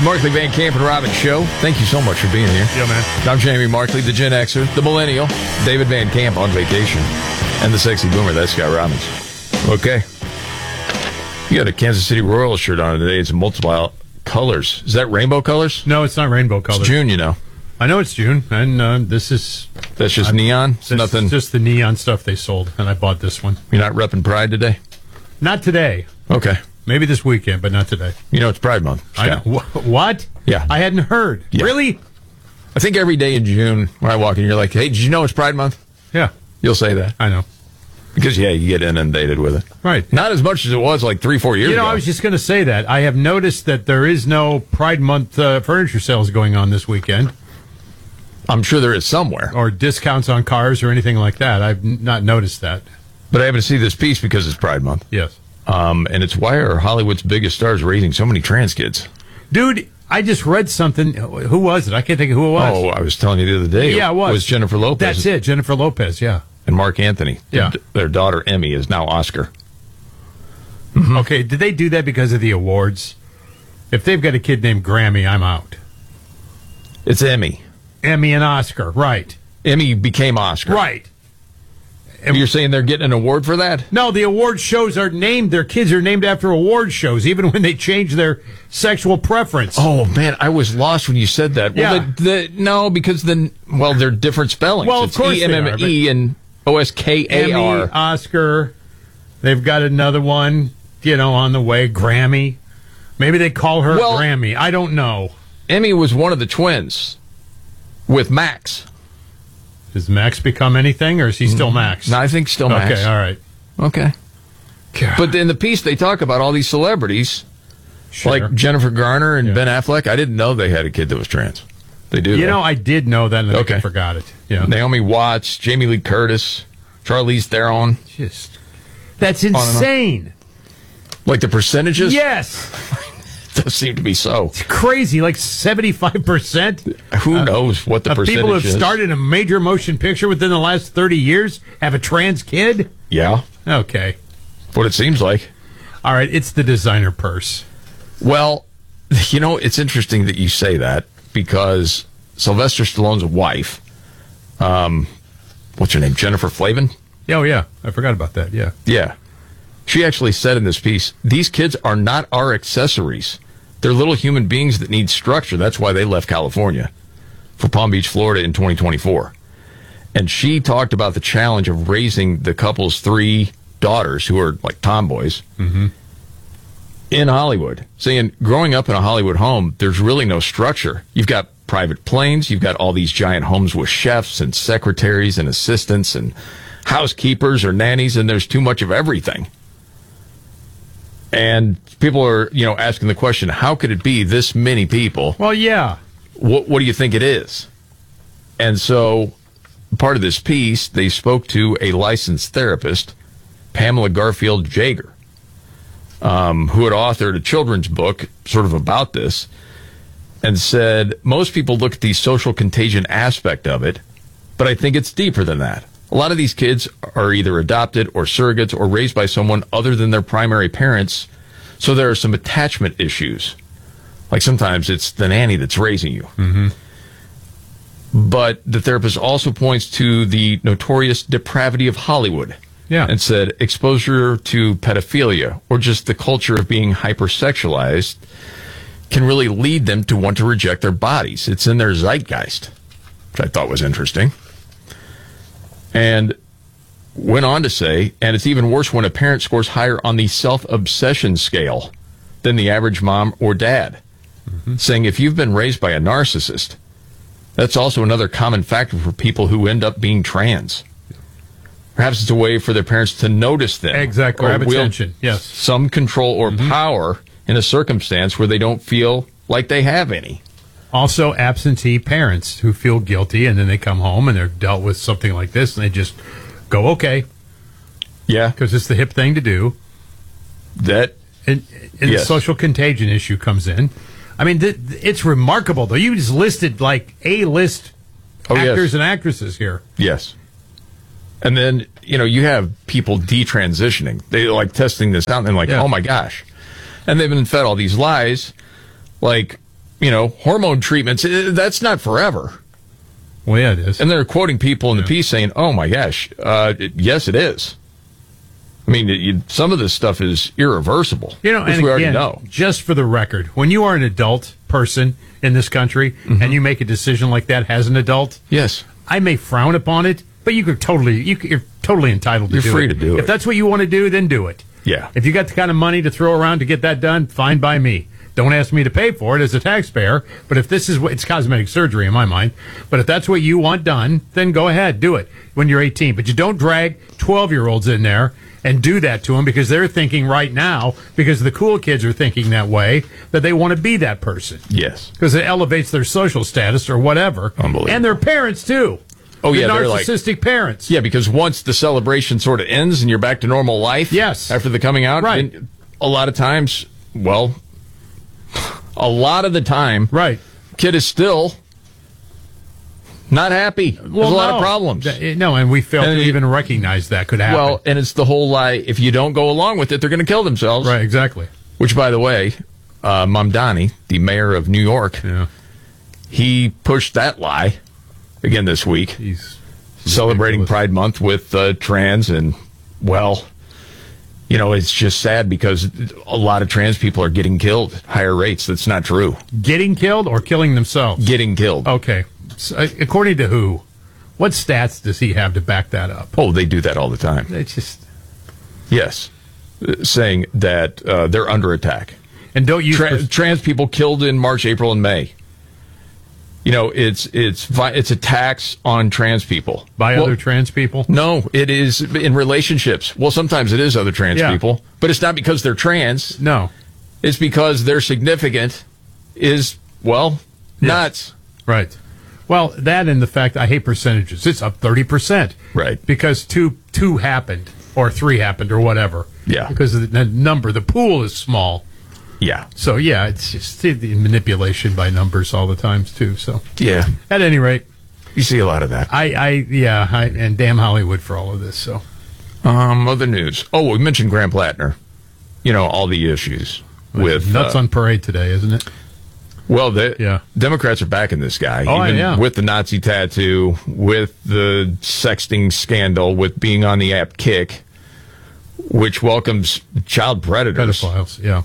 The Markley, Van Camp, and Robbins Show. Thank you so much for being here. Yeah, man. I'm Jamie Markley, the Gen Xer, the Millennial, David Van Camp on vacation, and the Sexy Boomer, that's Scott Robbins. Okay. You got a Kansas City Royals shirt on today. It's multiple colors. Is that rainbow colors? No, it's not rainbow colors. It's June, you know. I know it's June, and this is... That's just neon? It's nothing. Just the neon stuff they sold, and I bought this one. You're not repping Pride today? Not today. Okay. Maybe this weekend, but not today. You know it's Pride Month. I know. What? Yeah. I hadn't heard. Yeah. Really? I think every day in June when I walk in, you're like, hey, did you know it's Pride Month? Yeah. You'll say that. I know. Because, yeah, you get inundated with it. Right. Not as much as it was like 3-4 years ago. I was just going to say that. I have noticed that there is no Pride Month furniture sales going on this weekend. I'm sure there is somewhere. Or discounts on cars or anything like that. I've not noticed that. But I happen to see this piece because it's Pride Month. Yes. And it's why are Hollywood's biggest stars raising so many trans kids? Dude, I just read something. Who was it? I can't think of who it was. Oh, I was telling you the other day. Yeah, it was. It was Jennifer Lopez. That's it, Jennifer Lopez, yeah. And Mark Anthony. Yeah. Their daughter, Emmy, is now Oscar. Mm-hmm. Okay, did they do that because of the awards? If they've got a kid named Grammy, I'm out. It's Emmy. Emmy and Oscar, right. Emmy became Oscar. Right. And you're saying they're getting an award for that? No, the award shows are named, their kids are named after award shows, even when they change their sexual preference. Oh, man, I was lost when you said that. Well, Yeah. No, because they're different spellings. Well, of it's course they are, E-M-M-E and O-S-K-A-R. Emmy, Oscar, they've got another one, on the way, Grammy. Maybe they call her Grammy. I don't know. Emmy was one of the twins with Max. Does Max become anything, or is he still Max? No, I think still Max. Okay, all right. Okay. God. But in the piece, they talk about all these celebrities, Sure. like Jennifer Garner and Ben Affleck. I didn't know they had a kid that was trans. They do. I did know that, and I forgot it. Yeah. Naomi Watts, Jamie Lee Curtis, Charlize Theron. That's insane. Like the percentages? Yes. Does seem to be so. It's crazy, like 75%. Who knows what the percentage people who have is? started a major motion picture within the last 30 years have a trans kid? Yeah. Okay. What it seems like. All right, it's the designer purse. Well, it's interesting that you say that because Sylvester Stallone's wife, what's her name, Jennifer Flavin? Oh, yeah. I forgot about that, yeah. Yeah. She actually said in this piece, these kids are not our accessories. They're little human beings that need structure. That's why they left California for Palm Beach, Florida in 2024. And she talked about the challenge of raising the couple's 3 daughters, who are like tomboys, in Hollywood. Saying, growing up in a Hollywood home, there's really no structure. You've got private planes. You've got all these giant homes with chefs and secretaries and assistants and housekeepers or nannies, and there's too much of everything. And people are, asking the question, how could it be this many people? Well, yeah. What do you think it is? And so part of this piece, they spoke to a licensed therapist, Pamela Garfield Jager, who had authored a children's book sort of about this, and said, most people look at the social contagion aspect of it, but I think it's deeper than that. A lot of these kids are either adopted or surrogates or raised by someone other than their primary parents, so there are some attachment issues. Like sometimes it's the nanny that's raising you. Mm-hmm. But the therapist also points to the notorious depravity of Hollywood. Yeah. And said exposure to pedophilia or just the culture of being hypersexualized can really lead them to want to reject their bodies. It's in their zeitgeist, which I thought was interesting. And went on to say, and it's even worse when a parent scores higher on the self-obsession scale than the average mom or dad. Saying if you've been raised by a narcissist, that's also another common factor for people who end up being trans. Perhaps it's a way for their parents to notice them. Exactly. Or Grab wield attention. Yes. some control or power in a circumstance where they don't feel like they have any. Also, absentee parents who feel guilty, and then they come home and they're dealt with something like this, and they just go, okay, Yeah. because it's the hip thing to do. That And the social contagion issue comes in. I mean, it's remarkable, though. You just listed, like, A-list actors and actresses here. Yes. And then, you have people detransitioning. They like testing this out and like, oh my gosh. And they've been fed all these lies. Like, hormone treatments, that's not forever. Well, yeah, it is. And they're quoting people in the piece saying, oh, my gosh, yes, it is. I mean, some of this stuff is irreversible, which we already know. Just for the record, when you are an adult person in this country and you make a decision like that as an adult, yes, I may frown upon it, but you're totally entitled to do it. You're free to do it. If that's what you want to do, then do it. Yeah. If you got the kind of money to throw around to get that done, fine by me. Don't ask me to pay for it as a taxpayer, but if this is what, it's cosmetic surgery in my mind, but if that's what you want done, then go ahead, do it when you're 18. But you don't drag 12-year-olds in there and do that to them because they're thinking right now, because the cool kids are thinking that way, that they want to be that person. Yes. Because it elevates their social status or whatever. Unbelievable. And their parents, too. Oh, yeah, they're narcissistic parents. Yeah, because once the celebration sort of ends and you're back to normal life, yes, after the coming out, right. A lot of times, a lot of the time, right, kid is still not happy. There's a lot of problems. No, and we fail to even recognize that could happen. Well, and it's the whole lie. If you don't go along with it, they're going to kill themselves. Right, exactly. Which, by the way, Mamdani, the mayor of New York, he pushed that lie again this week. He's celebrating Pride Month with trans, and it's just sad because a lot of trans people are getting killed at higher rates. That's not true. Getting killed or killing themselves? Getting killed. Okay. So, according to who? What stats does he have to back that up? Oh, they do that all the time. It's just... Yes. Saying that they're under attack. And don't use... trans people killed in March, April, and May. It's attacks on trans people. By other trans people? No, it is in relationships. Well, sometimes it is other trans people, but it's not because they're trans. No. It's because their significant is, nuts. Right. Well, that and the fact, I hate percentages. It's up 30%. Right. Because two happened, or 3 happened, or whatever. Yeah. Because the pool is small. Yeah. So, it's just the manipulation by numbers all the times, too. So, yeah. At any rate. You see a lot of that. And damn Hollywood for all of this, so. Other news. Oh, we mentioned Graham Plattner. All the issues with... Nuts on parade today, isn't it? Well, Democrats are backing this guy. With the Nazi tattoo, with the sexting scandal, with being on the app Kick, which welcomes child predators. Pedophiles, yeah.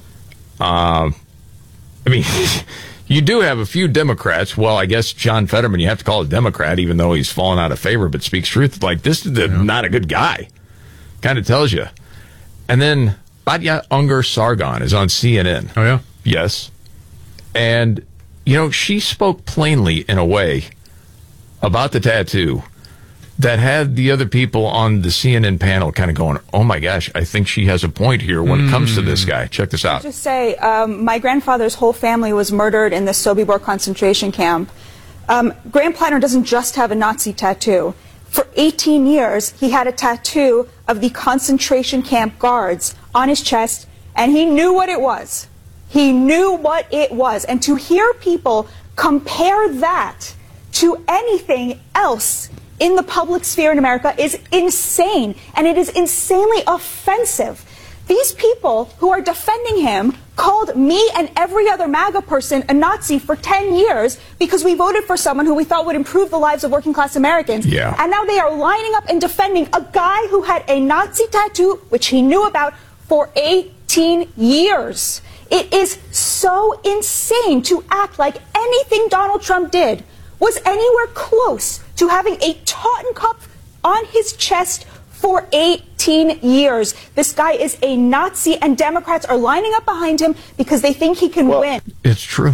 You do have a few Democrats. Well, I guess John Fetterman, you have to call a Democrat, even though he's fallen out of favor, but speaks truth. Like, this is not a good guy. Kind of tells you. And then Batya Ungar-Sargon is on CNN. Oh, yeah? Yes. And, she spoke plainly in a way about the tattoo that had the other people on the CNN panel kind of going, oh my gosh, I think she has a point here when it comes to this guy. Check this out. Just say, my grandfather's whole family was murdered in the Sobibor concentration camp. Graham Plattner doesn't just have a Nazi tattoo. For 18 years, he had a tattoo of the concentration camp guards on his chest, and he knew what it was. He knew what it was. And to hear people compare that to anything else in the public sphere in America is insane, and it is insanely offensive. These people who are defending him called me and every other MAGA person a Nazi for 10 years because we voted for someone who we thought would improve the lives of working class Americans. Yeah. And now they are lining up and defending a guy who had a Nazi tattoo, which he knew about, for 18 years. It is so insane to act like anything Donald Trump did was anywhere close to having a Totten cup on his chest for 18 years. This guy is a Nazi, and Democrats are lining up behind him because they think he can win. It's true.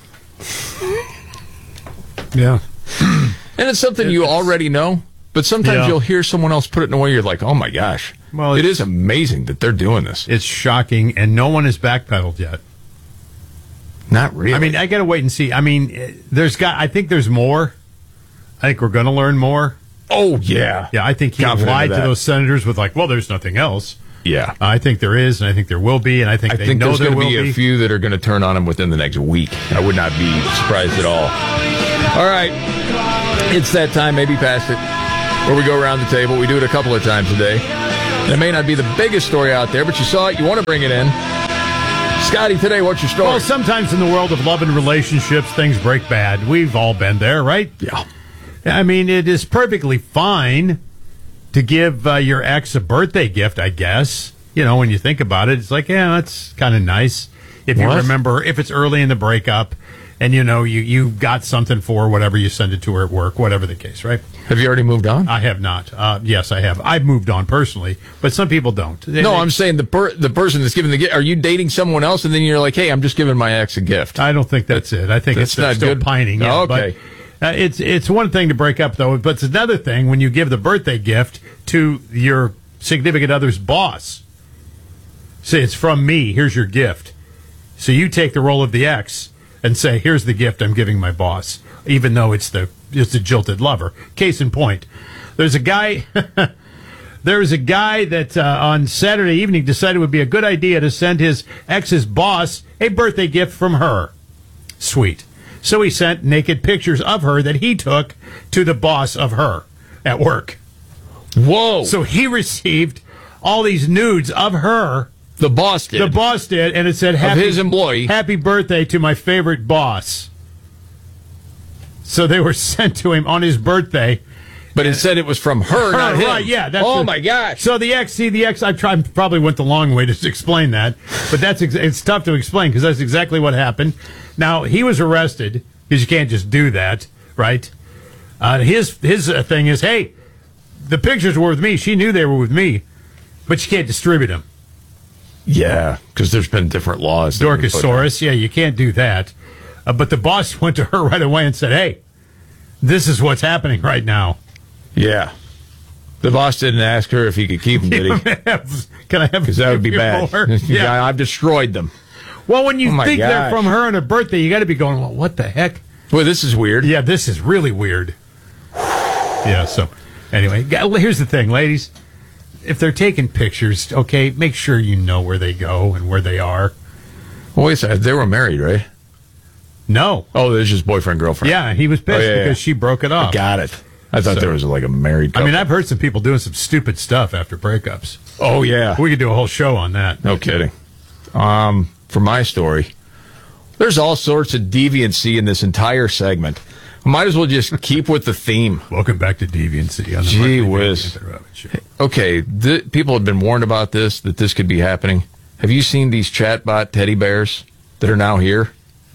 Yeah. And it's something you already know, but sometimes you'll hear someone else put it in a way you're like, oh my gosh. Well, it is amazing that they're doing this. It's shocking, and no one has backpedaled yet. Not really. I got to wait and see. I think there's more. I think we're going to learn more. Oh, yeah. Yeah, I think he lied to those senators with there's nothing else. Yeah. I think there is, and I think there will be, and I think they know there will be. There's going to be a few that are going to turn on him within the next week. I would not be surprised at all. All right. It's that time, maybe past it, where we go around the table. We do it a couple of times a day. And it may not be the biggest story out there, but you saw it. You want to bring it in. Scotty, today, what's your story? Well, sometimes in the world of love and relationships, things break bad. We've all been there, right? Yeah. I mean, it is perfectly fine to give your ex a birthday gift, I guess. You know, when you think about it, it's like, yeah, that's kind of nice. If you remember, if it's early in the breakup and, you know, you got something for her, whatever, you send it to her at work, whatever the case, right? Have you already moved on? I have not. Yes, I have. I've moved on personally, but some people don't. No, I'm saying the person that's giving the gift. Are you dating someone else and then you're like, hey, I'm just giving my ex a gift? I don't think that's it. I think That's they're not still good? pining. Yeah, Oh, okay. But, it's one thing to break up, though, but it's another thing when you give the birthday gift to your significant other's boss. Say, it's from me. Here's your gift. So you take the role of the ex and say, here's the gift I'm giving my boss, even though it's the jilted lover. Case in point, there's a guy that on Saturday evening decided it would be a good idea to send his ex's boss a birthday gift from her. Sweet. So he sent naked pictures of her that he took to the boss of her at work. Whoa. So he received all these nudes of her. The boss did. The boss did, and it said, his employee. Happy birthday to my favorite boss. So they were sent to him on his birthday. But it said it was from her, not him. Right, yeah. My gosh. So the ex, I probably went the long way to explain that, but it's tough to explain because that's exactly what happened. Now, he was arrested because you can't just do that, right? His thing is, hey, the pictures were with me. She knew they were with me, but you can't distribute them. Yeah, because there's been different laws. Dorcosaurus, yeah, you can't do that. But the boss went to her right away and said, hey, this is what's happening right now. Yeah. The boss didn't ask her if he could keep them, did he? Can I have? Because that would be bad. Yeah. I've destroyed them. Well, when you think gosh. they're from her on her birthday, you got to be going, well, what the heck? Well, this is weird. Yeah, this is really weird. Yeah, so anyway, here's the thing, ladies. If they're taking pictures, okay, make sure you know where they go and where they are. Well, wait a second. They were married, right? No. Oh, there's just boyfriend, girlfriend. Yeah, he was pissed because she broke it off. Got it. I thought there was like a married couple. I mean, I've heard some people doing some stupid stuff after breakups. Oh, yeah. We could do a whole show on that. No kidding. For my story, there's all sorts of deviancy in this entire segment. Might as well just keep with the theme. Welcome back to Deviancy. On the Gee Mark whiz. Show. Okay, people have been warned about this, that this could be happening. Have you seen these chatbot teddy bears that are now here?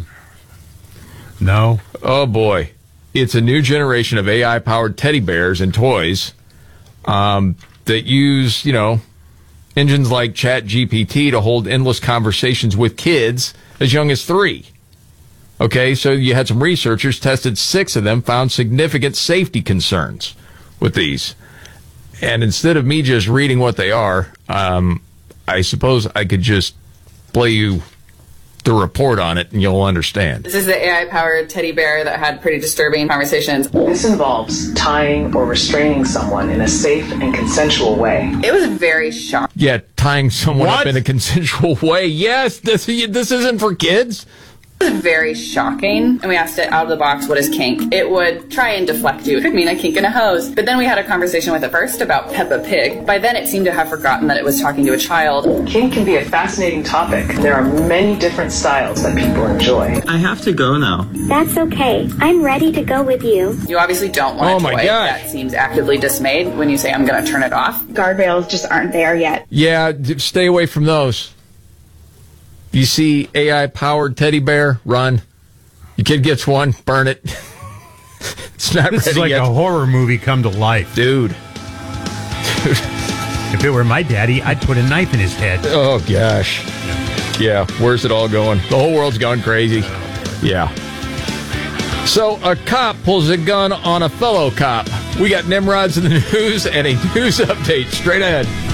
No. Oh, boy. It's a new generation of AI-powered teddy bears and toys that use, engines like ChatGPT to hold endless conversations with kids as young as 3. Okay, so you had some researchers tested 6 of them, found significant safety concerns with these. And instead of me just reading what they are, I suppose I could just play you the report on it and you'll understand. This is the AI-powered teddy bear that had pretty disturbing conversations. This involves tying or restraining someone in a safe and consensual way. It was very shocking. Yeah, tying someone What? up in a consensual way. Yes, this isn't for kids. It was very shocking. And we asked it out of the box, what is kink? It would try and deflect you. It could mean a kink in a hose. But then we had a conversation with it first about Peppa Pig. By then it seemed to have forgotten that it was talking to a child. Kink can be a fascinating topic. There are many different styles that people enjoy. I have to go now. That's okay. I'm ready to go with you. You obviously don't want Oh a my toy gosh. that seems actively dismayed when you say, I'm going to turn it off. Guardrails just aren't there yet. Yeah, stay away from those. You see AI-powered teddy bear, run. Your kid gets one, burn it. It's not This ready is like yet. a horror movie come to life. Dude. If it were my daddy, I'd put a knife in his head. Oh, gosh. Yeah, where's it all going? The whole world's gone crazy. Yeah. So a cop pulls a gun on a fellow cop. We got Nimrods in the news and a news update straight ahead.